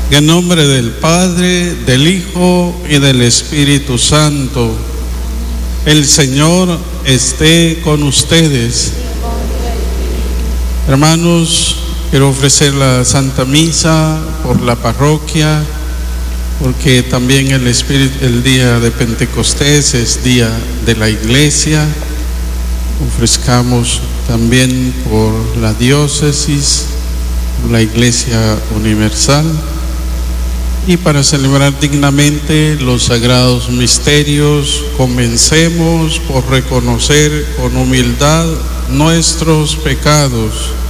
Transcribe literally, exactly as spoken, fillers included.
En nombre del Padre, del Hijo y del Espíritu Santo. El Señor esté con ustedes. Hermanos, quiero ofrecer la Santa Misa por la parroquia, porque también el, Espíritu, el día de Pentecostés es día de la Iglesia. Ofrezcamos también por la diócesis, por la Iglesia Universal, y para celebrar dignamente los sagrados misterios, comencemos por reconocer con humildad nuestros pecados.